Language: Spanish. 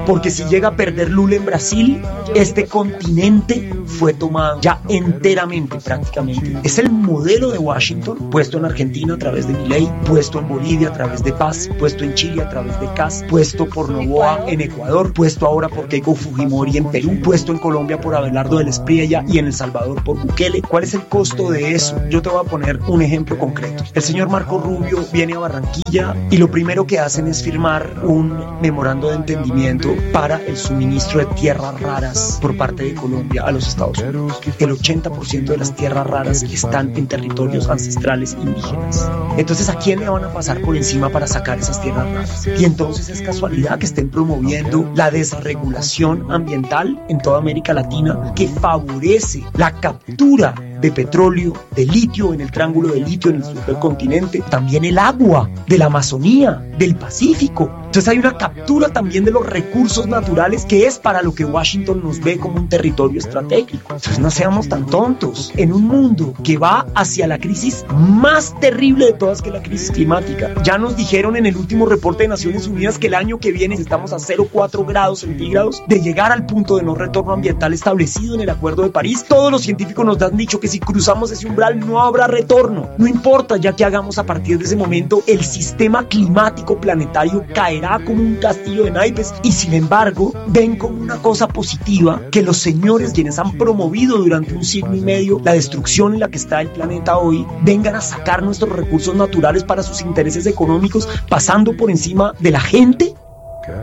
porque si llega a perder Lula en Brasil, este continente fue tomado ya enteramente, prácticamente. Es el modelo de Washington, puesto en Argentina a través de Milei, puesto en Bolivia a través de Paz, puesto en Chile a través de Kast, puesto por Noboa en Ecuador, puesto ahora por Keiko Fujimori en Perú, puesto en Colombia por Abelardo del Espriella y en El Salvador por Bukele. ¿Cuál es el costo de eso? Yo te voy a poner un ejemplo concreto. El señor Marco Rubio viene a Barranquilla y lo primero que hacen es firmar un memorando de entendimiento para el suministro de tierras raras por parte de Colombia a los Estados Unidos. El 80% de las tierras raras están en territorios ancestrales indígenas. Entonces, ¿a quién le van a pasar por encima para sacar esas tierras raras? Y entonces es casualidad que estén promoviendo la desregulación ambiental en toda América Latina, que favorece la captura de petróleo, de litio en el triángulo de litio en el sur del continente, también el agua de la Amazonía, del Pacífico. Entonces hay una captura también de los recursos naturales, que es para lo que Washington nos ve como un territorio estratégico. Entonces no seamos tan tontos. En un mundo que va hacia la crisis más terrible de todas, que es la crisis climática. Ya nos dijeron en el último reporte de Naciones Unidas que el año que viene estamos a 0,4 grados centígrados de llegar al punto de no retorno ambiental establecido en el Acuerdo de París. Todos los científicos nos han dicho que si cruzamos ese umbral no habrá retorno. No importa ya que hagamos a partir de ese momento, el sistema climático planetario caerá como un castillo de naipes. Y sin embargo, ven como una cosa positiva que los señores quienes han promovido durante un siglo y medio la destrucción en la que está el planeta hoy, vengan a sacar nuestros recursos naturales para sus intereses económicos, pasando por encima de la gente.